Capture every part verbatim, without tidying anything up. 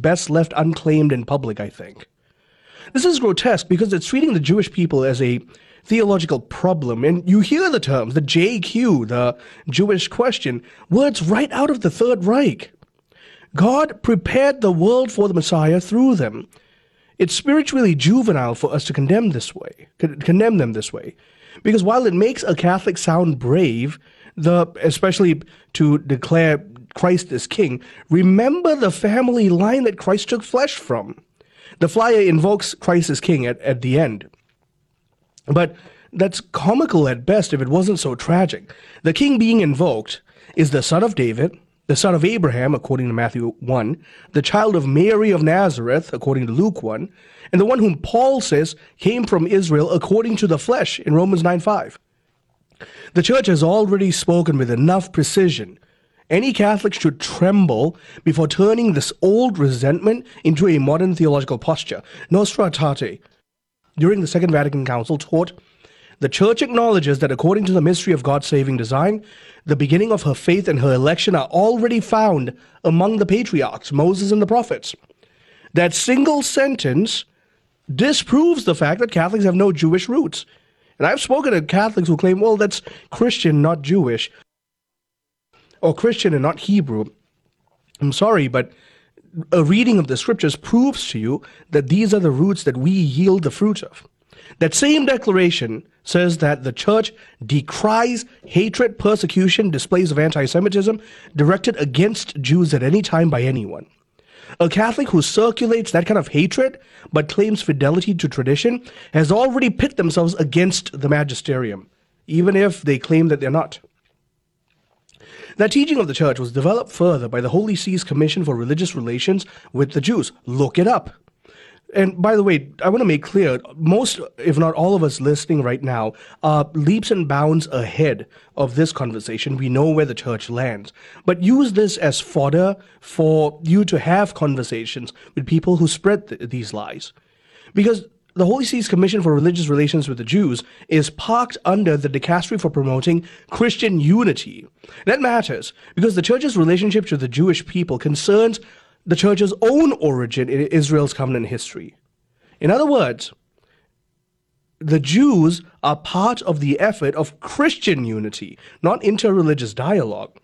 best left unclaimed in public, I think. This is grotesque because it's treating the Jewish people as a theological problem. And you hear the terms, the J Q, the Jewish question, words right out of the Third Reich. God prepared the world for the Messiah through them. It's spiritually juvenile for us to condemn this way, condemn them this way. Because while it makes a Catholic sound brave, the especially to declare Christ as king, remember the family line that Christ took flesh from. The flyer invokes Christ as king at, at the end. But that's comical at best if it wasn't so tragic. The king being invoked is the son of David, the son of Abraham, according to Matthew one, the child of Mary of Nazareth, according to Luke one, and the one whom Paul says came from Israel according to the flesh in Romans nine five. The church has already spoken with enough precision. Any Catholic should tremble before turning this old resentment into a modern theological posture. Nostra Aetate, during the Second Vatican Council, taught, the Church acknowledges that according to the mystery of God's saving design, the beginning of her faith and her election are already found among the patriarchs, Moses and the prophets. That single sentence disproves the fact that Catholics have no Jewish roots. And I've spoken to Catholics who claim, well, that's Christian, not Jewish, or Christian and not Hebrew. I'm sorry, but a reading of the scriptures proves to you that these are the roots that we yield the fruit of. That same declaration says that the church decries hatred, persecution, displays of anti-Semitism directed against Jews at any time by anyone. A Catholic who circulates that kind of hatred but claims fidelity to tradition has already pit themselves against the magisterium, even if they claim that they're not. That teaching of the church was developed further by the Holy See's Commission for Religious Relations with the Jews. Look it up. And by the way, I want to make clear, most, if not all of us listening right now, are leaps and bounds ahead of this conversation. We know where the church lands. But use this as fodder for you to have conversations with people who spread th- these lies. Because the Holy See's Commission for Religious Relations with the Jews is parked under the Dicastery for Promoting Christian Unity. That matters because the church's relationship to the Jewish people concerns the church's own origin in Israel's covenant history. In other words, the Jews are part of the effort of Christian unity, not interreligious dialogue.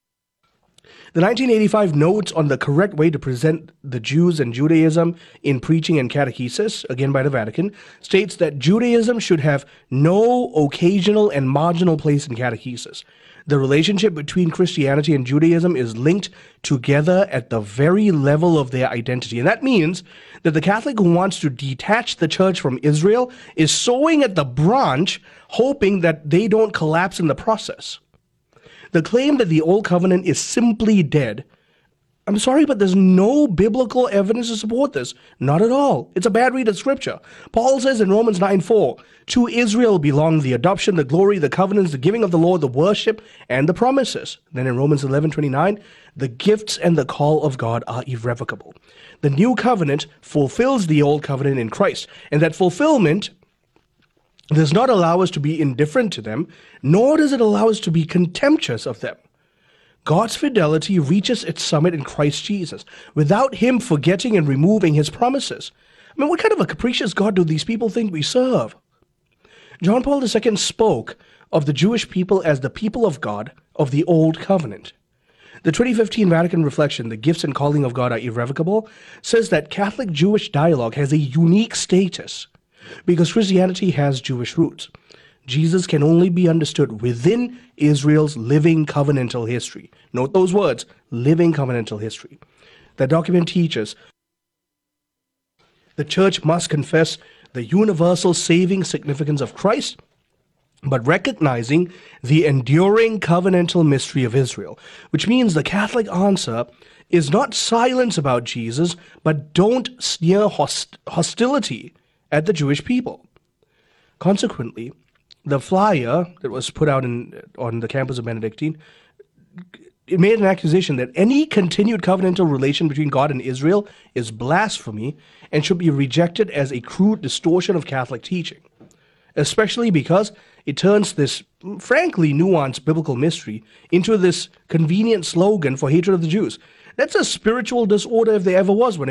The nineteen eighty-five Notes on the Correct Way to Present the Jews and Judaism in Preaching and Catechesis, again by the Vatican, states that Judaism should have no occasional and marginal place in catechesis. The relationship between Christianity and Judaism is linked together at the very level of their identity. And that means that the Catholic who wants to detach the church from Israel is sowing at the branch, hoping that they don't collapse in the process. The claim that the Old Covenant is simply dead, I'm sorry, but there's no biblical evidence to support this. Not at all. It's a bad read of Scripture. Paul says in Romans nine four, to Israel belong the adoption, the glory, the covenants, the giving of the Lord, the worship, and the promises. Then in Romans eleven twenty-nine, the gifts and the call of God are irrevocable. The new covenant fulfills the old covenant in Christ, and that fulfillment does not allow us to be indifferent to them, nor does it allow us to be contemptuous of them. God's fidelity reaches its summit in Christ Jesus, without him forgetting and removing his promises. I mean, what kind of a capricious God do these people think we serve? John Paul the Second spoke of the Jewish people as the people of God of the Old Covenant. The twenty fifteen Vatican Reflection, The Gifts and Calling of God Are Irrevocable, says that Catholic-Jewish dialogue has a unique status because Christianity has Jewish roots. Jesus can only be understood within Israel's living covenantal history. Note those words, living covenantal history. That document teaches the church must confess the universal saving significance of Christ, but recognizing the enduring covenantal mystery of Israel, which means the Catholic answer is not silence about Jesus, but don't sneer host- hostility at the Jewish people. Consequently, the flyer that was put out in, on the campus of Benedictine, it made an accusation that any continued covenantal relation between God and Israel is blasphemy and should be rejected as a crude distortion of Catholic teaching, especially because it turns this frankly nuanced biblical mystery into this convenient slogan for hatred of the Jews. That's a spiritual disorder if there ever was one.